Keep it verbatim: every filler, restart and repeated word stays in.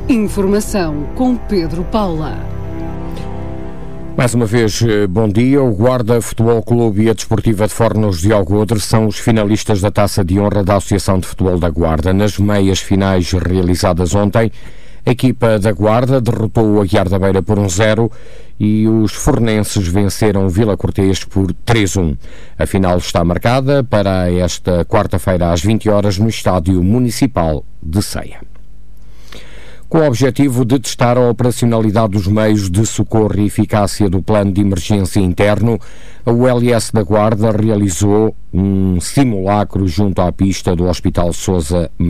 Informação com Pedro Paula. Mais uma vez, bom dia. O Guarda Futebol Clube e a Desportiva de Fornos de Algodre são os finalistas da Taça de Honra da Associação de Futebol da Guarda. Nas meias finais realizadas ontem, a equipa da Guarda derrotou o Aguiar da Beira por um zero e os fornenses venceram o Vila Cortês por três a um. A final está marcada para esta quarta-feira às vinte horas no Estádio Municipal de Ceia. Com o objetivo de testar a operacionalidade dos meios de socorro e eficácia do plano de emergência interno, a U L S da Guarda realizou um simulacro junto à pista do Hospital Sousa